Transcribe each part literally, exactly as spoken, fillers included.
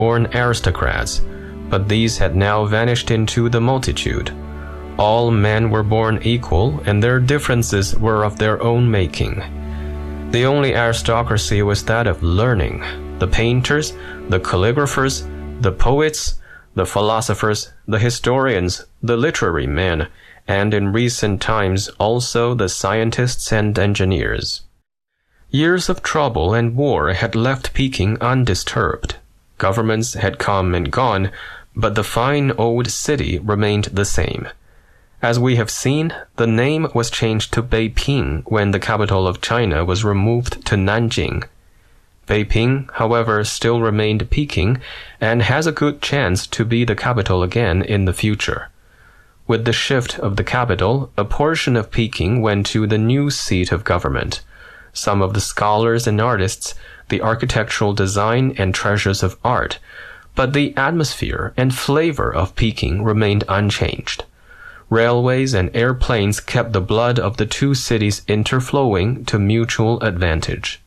born aristocrats, but these had now vanished into the multitude. All men were born equal, and their differences were of their own making. The only aristocracy was that of learning. The painters, the calligraphers, the poets, the philosophers, the historians, the literary men, and in recent times also the scientists and engineers. Years of trouble and war had left Peking undisturbed. Governments had come and gone, but the fine old city remained the same. As we have seen, the name was changed to Beiping when the capital of China was removed to Nanjing. Beiping, however, still remained Peking and has a good chance to be the capital again in the future. With the shift of the capital, a portion of Peking went to the new seat of government. Some of the scholars and artists, the architectural design and treasures of art, but the atmosphere and flavor of Peking remained unchanged. Railways and airplanes kept the blood of the two cities interflowing to mutual advantage.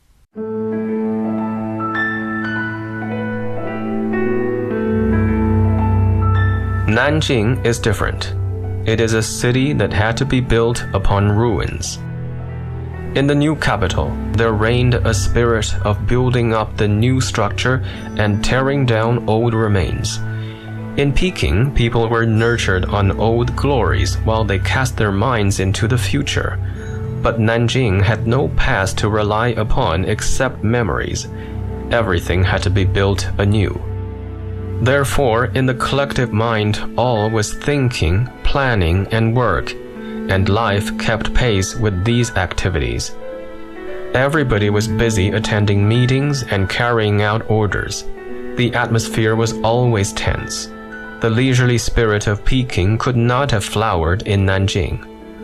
Nanjing is different. It is a city that had to be built upon ruins. In the new capital, there reigned a spirit of building up the new structure and tearing down old remains. In Peking, people were nurtured on old glories while they cast their minds into the future. But Nanjing had no past to rely upon except memories. Everything had to be built anew. Therefore, in the collective mind, all was thinking, planning, and work, and life kept pace with these activities. Everybody was busy attending meetings and carrying out orders. The atmosphere was always tense. The leisurely spirit of Peking could not have flowered in Nanjing.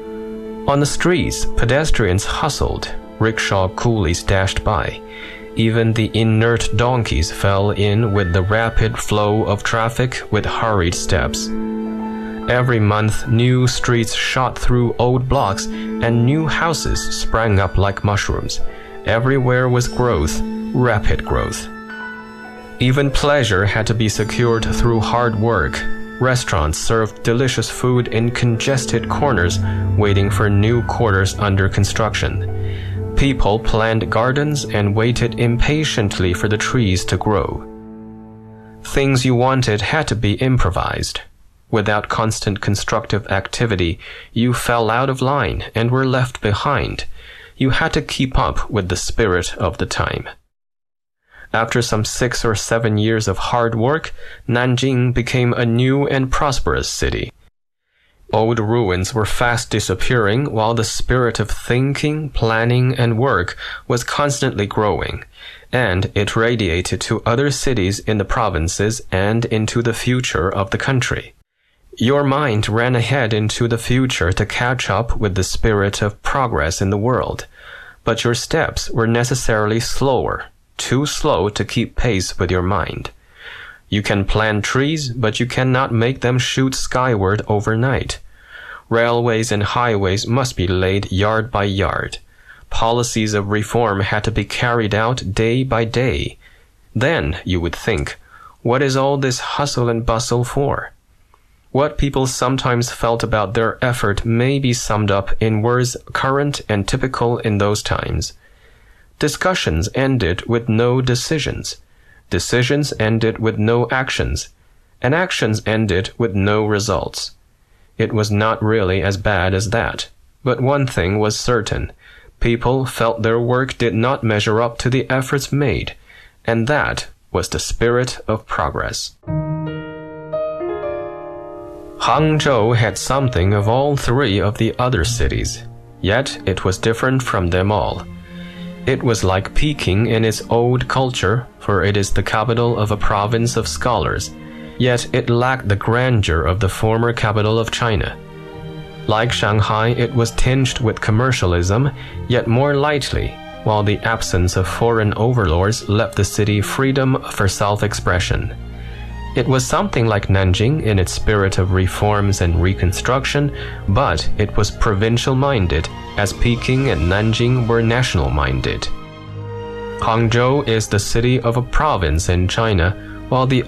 On the streets, pedestrians hustled, rickshaw coolies dashed by. Even the inert donkeys fell in with the rapid flow of traffic with hurried steps. Every month, new streets shot through old blocks, and new houses sprang up like mushrooms. Everywhere was growth, rapid growth. Even pleasure had to be secured through hard work. Restaurants served delicious food in congested corners, waiting for new quarters under construction. People planned gardens and waited impatiently for the trees to grow. Things you wanted had to be improvised. Without constant constructive activity, you fell out of line and were left behind. You had to keep up with the spirit of the time. After some six or seven years of hard work, Nanjing became a new and prosperous city. Old ruins were fast disappearing while the spirit of thinking, planning, and work was constantly growing, and it radiated to other cities in the provinces and into the future of the country. Your mind ran ahead into the future to catch up with the spirit of progress in the world, but your steps were necessarily slower, too slow to keep pace with your mind. You can plant trees, but you cannot make them shoot skyward overnight. Railways and highways must be laid yard by yard. Policies of reform had to be carried out day by day. Then you would think, what is all this hustle and bustle for? What people sometimes felt about their effort may be summed up in words current and typical in those times. Discussions ended with no decisions. Decisions ended with no actions. And actions ended with no results. It was not really as bad as that. But one thing was certain. People felt their work did not measure up to the efforts made. And that was the spirit of progress. Hangzhou had something of all three of the other cities, yet it was different from them all. It was like Peking in its old culture, for it is the capital of a province of scholars, yet it lacked the grandeur of the former capital of China. Like Shanghai, it was tinged with commercialism, yet more lightly, while the absence of foreign overlords left the city freedom for self-expression. It was something like Nanjing in its spirit of reforms and reconstruction, but it was provincial-minded, as Peking and Nanjing were national-minded. Hangzhou is the city of a province in China, while the